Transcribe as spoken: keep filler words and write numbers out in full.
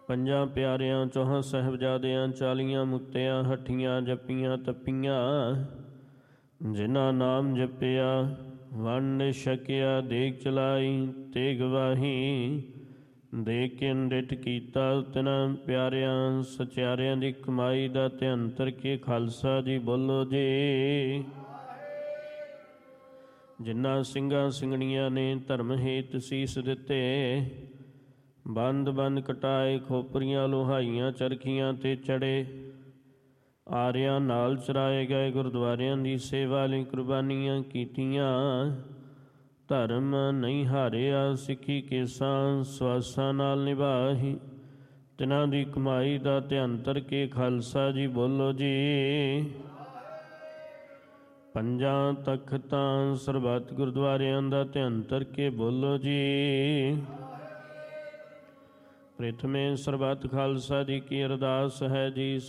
ਪੰਜਾਂ ਪਿਆਰਿਆਂ ਚੌਹਾਂ ਸਾਹਿਬਜ਼ਾਦਿਆਂ ਚਾਲੀਆਂ ਮੁਕਤਿਆਂ ਹੱਠੀਆਂ ਜੱਪੀਆਂ ਤੱਪੀਆਂ, ਜਿਨ੍ਹਾਂ ਨਾਮ ਜਪਿਆ ਵੰਡ ਛਕਿਆ ਦੇਗ ਚਲਾਈ ਤੇ ਗਵਾਹੀ, ਦੇਖ ਕੇ ਅੰਡਿਠ ਕੀਤਾ ਤਿਨਾਂ ਪਿਆਰਿਆਂ ਸਚਿਆਰਿਆਂ ਦੀ ਕਮਾਈ ਦਾ ਧਿਅੰਤਰ ਕੇ ਖਾਲਸਾ ਜੀ ਬੋਲੋ ਜੀ। ਜਿਨ੍ਹਾਂ ਸਿੰਘਾਂ ਸਿੰਘਣੀਆਂ ਨੇ ਧਰਮ ਹੇਤ ਸੀਸ ਦਿੱਤੇ, ਬੰਦ ਬੰਦ ਕਟਾਏ ਖੋਪਰੀਆਂ ਲੋਹਾਈਆਂ ਚਰਖੀਆਂ ਤੇ ਚੜੇ, ਆਰਿਆਂ ਨਾਲ ਚਰਾਏ ਗਏ ਗੁਰਦੁਆਰਿਆਂ ਦੀ ਸੇਵਾ ਲਈ ਕੁਰਬਾਨੀਆਂ ਕੀਤੀਆਂ, ਧਰਮ ਨਹੀਂ ਹਾਰਿਆ ਸਿੱਖੀ ਕੇਸਾਂ ਸਵਾਸਾਂ ਨਾਲ ਨਿਭਾਹੀ, ਤਿਨਾਂ ਦੀ ਕਮਾਈ ਦਾ ਧਿਅੰਤਰ ਕੇ ਖਾਲਸਾ ਜੀ ਬੋਲੋ ਜੀ। ਪੰਜਾਂ ਤਖਤਾਂ ਸਰਬੱਤ ਗੁਰਦੁਆਰਿਆਂ ਦਾ ਧਿਅੰਤਰ ਕੇ ਬੋਲੋ ਜੀ। ਪ੍ਰਥਮੇ ਸਰਬੱਤ ਖਾਲਸਾ ਜੀ ਕੀ ਅਰਦਾਸ ਹੈ ਜੀ।